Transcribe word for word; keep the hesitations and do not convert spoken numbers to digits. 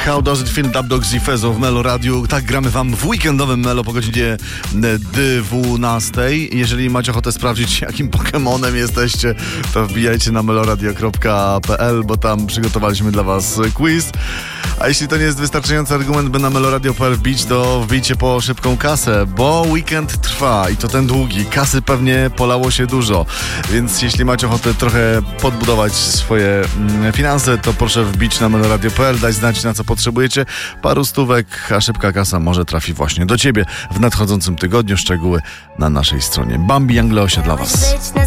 How Does It Feel? Dub Dogs i Fezo w Melo Radiu. Tak, gramy wam w weekendowym Melo po godzinie dwunastej. Jeżeli macie ochotę sprawdzić, jakim Pokemonem jesteście, to wbijajcie na meloradio kropka p l, bo tam przygotowaliśmy dla was quiz. A jeśli to nie jest wystarczający argument, by na meloradio kropka p l wbić, to wbijcie po szybką kasę, bo weekend trwa i to ten długi. Kasy pewnie polało się dużo, więc jeśli macie ochotę trochę podbudować swoje mm, finanse, to proszę wbić na meloradio kropka p l, dać znać, na co potrzebujecie. Paru stówek, a szybka kasa może trafi właśnie do ciebie w nadchodzącym tygodniu. Szczegóły na naszej stronie. Bambi Angleo się dla was.